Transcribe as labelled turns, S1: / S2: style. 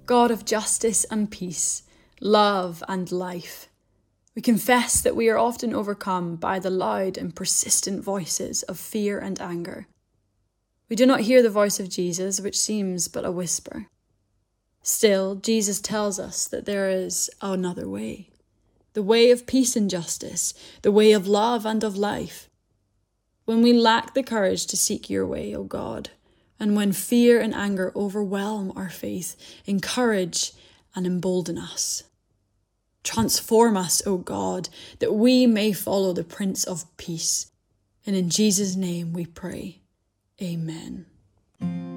S1: God of justice and peace, love and life, we confess that we are often overcome by the loud and persistent voices of fear and anger. We do not hear the voice of Jesus, which seems but a whisper. Still, Jesus tells us that there is another way, the way of peace and justice, the way of love and of life. When we lack the courage to seek your way, O God, and when fear and anger overwhelm our faith, encourage and embolden us. Transform us, O God, that we may follow the Prince of Peace. And in Jesus' name we pray. Amen.